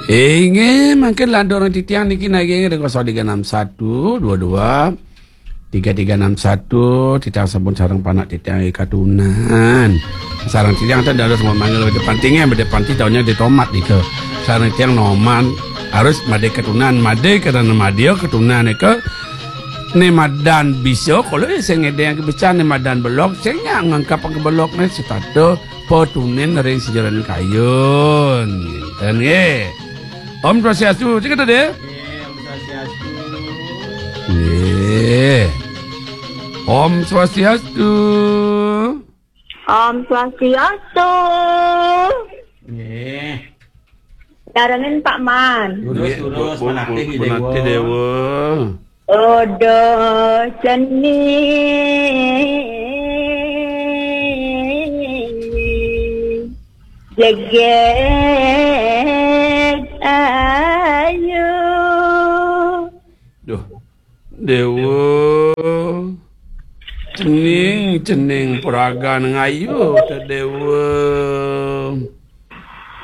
Ingin makin lah orang titiang niki nagi dengan 0361 22 3361 titiang sabun sarang panak titiang katunan. Sarang titiang tu dah semua manggil depan tinggi depan tahunnya di tomat nika. Sarang titiang noman harus made katunan made karena madio katunan nika. Ni madan bisa kalau saya ngede yang kebicaraan ni madan belok saya ngangkap ke belok ni setato potunin ring sejalan kayun. Dan ye. Om Swastiastu, cakap tadi? Om Swastiastu. Om Swastiastu. Om Swastiastu. Darangin Pak Man. Terus menakti Dewa. Odo seni jeget ayu. Duh, Dewa. Cening peragan ngayu te Dewa.